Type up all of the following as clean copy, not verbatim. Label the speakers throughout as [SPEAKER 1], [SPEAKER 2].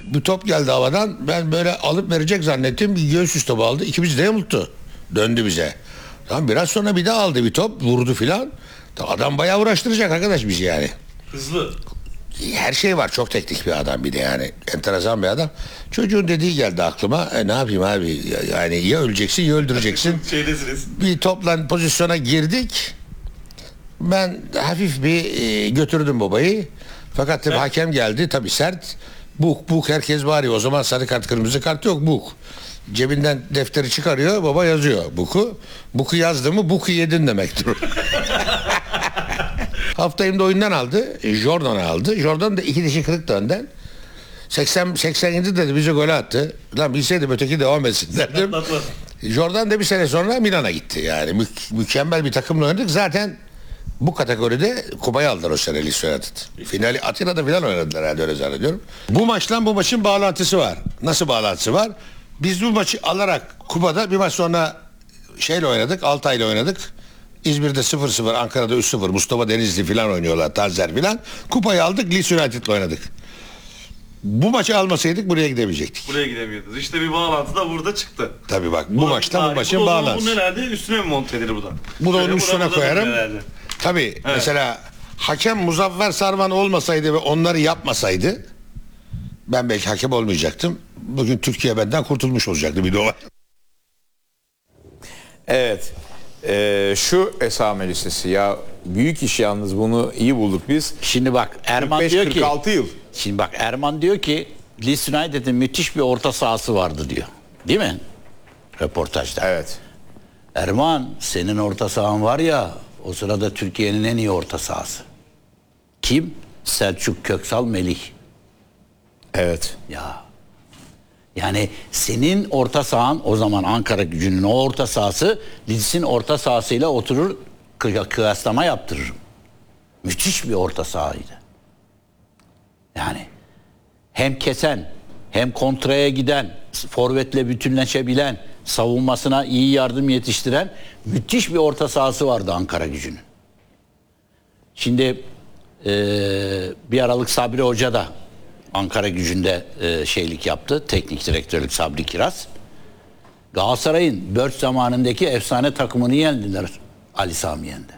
[SPEAKER 1] bir top geldi havadan. Ben böyle alıp verecek zannettim. Bir göğüs topu aldı. İkimiz de yamulttu. Döndü bize. Tamam, biraz sonra bir daha aldı bir top. Vurdu filan. Adam bayağı uğraştıracak arkadaş bizi yani.
[SPEAKER 2] Hızlı.
[SPEAKER 1] Her şey var. Çok teknik bir adam bir de yani. Enteresan bir adam. Çocuğun dediği geldi aklıma. Ne yapayım abi? Yani ya öleceksin ya öldüreceksin.
[SPEAKER 2] Şeydesiniz.
[SPEAKER 1] Bir topla pozisyona girdik. Ben hafif bir götürdüm babayı. Fakat tabii hakem geldi. Tabii sert. Buk herkes bağırıyor. O zaman sarı kart kırmızı kart yok, buk. Cebinden defteri çıkarıyor. Baba yazıyor buku. Buku yazdı mı buku yedin demektir. Haftayımda oyundan aldı. Jordan'ı aldı. Jordan da iki dişi kırık önden. 87 dedi, bize gol attı. Lan bilseydim öteki devam etsin derdim. Jordan da bir sene sonra Milan'a gitti. Yani mükemmel bir takımla oynadık. Zaten bu kategoride kupayı aldılar o sene Leeds United. Finali Atina'da falan oynadılar herhalde, öyle zannediyorum. Bu maçla bu maçın bağlantısı var. Nasıl bağlantısı var? Biz bu maçı alarak kupada bir maç sonra şeyle oynadık. Altay'la oynadık. İzmir'de 0-0, Ankara'da 3-0. Mustafa Denizli falan oynuyorlar. Tazer falan. Kupayı aldık, Leeds United'la oynadık. Bu maçı almasaydık buraya gidemeyecektik.
[SPEAKER 2] Buraya gidemiyordunuz. İşte bir bağlantı da burada çıktı.
[SPEAKER 1] Tabii bak, bu maçtan bu maçın bağlantısı.
[SPEAKER 2] Bu herhalde üstüne mi monte edilir bu da?
[SPEAKER 1] Bu da onun üstüne koyarım. Tabii
[SPEAKER 2] evet.
[SPEAKER 1] Mesela hakem Muzaffer Sarman olmasaydı ve onları yapmasaydı ben belki hakem olmayacaktım. Bugün Türkiye benden kurtulmuş olacaktı, bir de o var.
[SPEAKER 3] Evet. Şu esame listesi ya, büyük iş yalnız, bunu iyi bulduk biz.
[SPEAKER 4] Şimdi bak Erman
[SPEAKER 3] 45,
[SPEAKER 4] diyor ki
[SPEAKER 3] 46 yıl.
[SPEAKER 4] Şimdi bak Erman diyor ki Leeds United'in müthiş bir orta sahası vardı diyor. Değil mi? Röportajda.
[SPEAKER 3] Evet.
[SPEAKER 4] Erman, senin orta sahan var ya, o sırada Türkiye'nin en iyi orta sahası. Kim? Selçuk, Köksal, Melih.
[SPEAKER 3] Evet.
[SPEAKER 4] Ya. Yani senin orta sahan, o zaman Ankara Gücü'nün o orta sahası Leeds'in orta sahasıyla oturur kıyaslama yaptırırım. Müthiş bir orta sahaydı. Yani hem kesen, hem kontraya giden, forvetle bütünleşebilen, savunmasına iyi yardım yetiştiren müthiş bir orta sahası vardı Ankara Gücü'nün. Şimdi bir aralık Sabri Hoca da Ankara Gücü'nde şeylik yaptı. Teknik direktörlük Sabri Kiraz. Galatasaray'ın Börç zamanındaki efsane takımını yendiler Ali Sami Yen'de.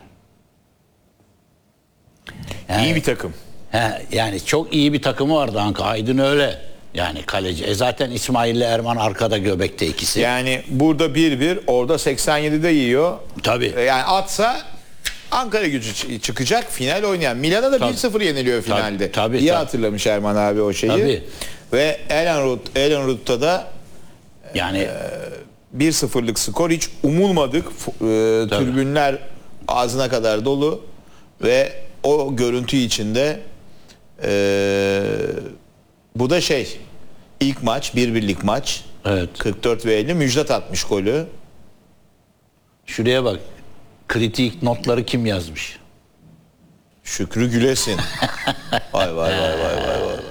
[SPEAKER 4] Yani,
[SPEAKER 3] İyi bir takım.
[SPEAKER 4] Yani çok iyi bir takımı vardı Ankara. Aydın öyle. Yani kaleci. Zaten İsmail ile Erman arkada göbekte ikisi.
[SPEAKER 3] Yani burada 1-1, orada 87'de yiyor.
[SPEAKER 4] Tabii.
[SPEAKER 3] Yani atsa Ankara Gücü çıkacak, final oynayan. Milan'a da 1-0 yeniliyor finalde.
[SPEAKER 4] Tabii,
[SPEAKER 3] İyi
[SPEAKER 4] tabii.
[SPEAKER 3] hatırlamış Erman abi o şeyi.
[SPEAKER 4] Tabii.
[SPEAKER 3] Ve Elenrut'ta da
[SPEAKER 4] Yani
[SPEAKER 3] 1-0'lık skor hiç umulmadık. Tribünler ağzına kadar dolu ve o görüntü içinde bu da ilk maç, 1-1'lik maç.
[SPEAKER 4] Evet.
[SPEAKER 3] 44 ve 50 Müjdat atmış golü.
[SPEAKER 4] şuraya bak. Kritik notları kim yazmış?
[SPEAKER 3] Şükrü Gülesin. Vay vay vay vay vay vay.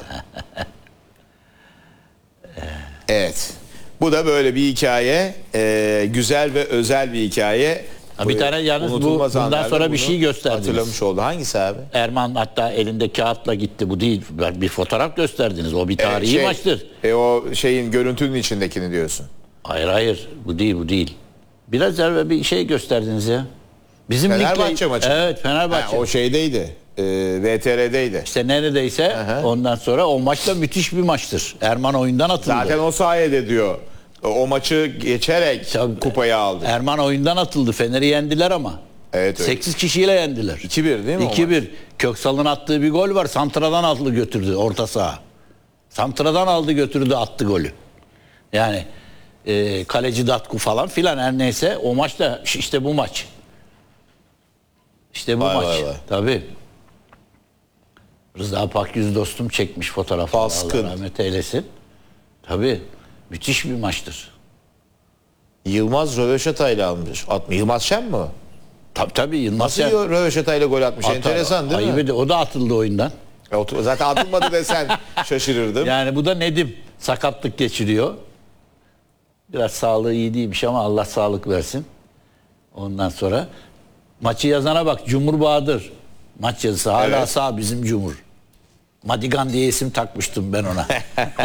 [SPEAKER 3] Evet. Bu da böyle bir hikaye. Güzel ve özel bir hikaye.
[SPEAKER 4] Bir tane yalnız
[SPEAKER 3] Unutulmaz
[SPEAKER 4] bundan
[SPEAKER 3] anlarda
[SPEAKER 4] sonra bir
[SPEAKER 3] bunu
[SPEAKER 4] şey gösterdiniz.
[SPEAKER 3] hatırlamış oldu. Hangisi abi?
[SPEAKER 4] Erman hatta elinde kağıtla gitti. Bu değil. Bir fotoğraf gösterdiniz. O bir tarihi maçtır.
[SPEAKER 3] O şeyin görüntünün içindekini diyorsun.
[SPEAKER 4] Hayır. Bu değil. Biraz evvel bir şey gösterdiniz ya. Bizim
[SPEAKER 3] Fenerbahçe maçı.
[SPEAKER 4] Evet, Fenerbahçe.
[SPEAKER 3] O şeydeydi. VTR'deydi.
[SPEAKER 4] İşte neredeyse ondan sonra o maçta müthiş bir maçtır. Erman oyundan atıldı.
[SPEAKER 3] Zaten o sayede diyor. O maçı geçerek kupayı aldı.
[SPEAKER 4] Erman oyundan atıldı. Fener'i yendiler ama.
[SPEAKER 3] Evet, öyle.
[SPEAKER 4] 8 kişiyle yendiler.
[SPEAKER 3] 2-1 değil mi
[SPEAKER 4] 2-1. Köksal'ın attığı bir gol var. Santra'dan aldı götürdü orta saha. Santra'dan aldı götürdü attı golü. Yani kaleci Datku falan filan her neyse o maçta işte bu maç. İşte bu
[SPEAKER 3] Vay
[SPEAKER 4] maç.
[SPEAKER 3] vay vay.
[SPEAKER 4] Tabii. Rıza Pakyüz dostum çekmiş fotoğrafı.
[SPEAKER 3] Baskın.
[SPEAKER 4] Allah rahmet eylesin. Tabii. Müthiş bir maçtır.
[SPEAKER 3] Yılmaz röveşatayla almış. Yılmaz Şen mi o?
[SPEAKER 4] Tabii Yılmaz
[SPEAKER 3] Nasıl
[SPEAKER 4] Şen.
[SPEAKER 3] röveşatayla gol atmış? Enteresan değil mi?
[SPEAKER 4] Ayıp o da atıldı oyundan.
[SPEAKER 3] Zaten atılmadı desen şaşırırdım.
[SPEAKER 4] Yani bu da Nedim. Sakatlık geçiriyor. Biraz sağlığı iyi değilmiş ama Allah sağlık versin. Ondan sonra maçı yazana bak, Cumhur Bahadır. Maç yazısı hala sağ bizim Cumhur. Madigan diye isim takmıştım ben ona.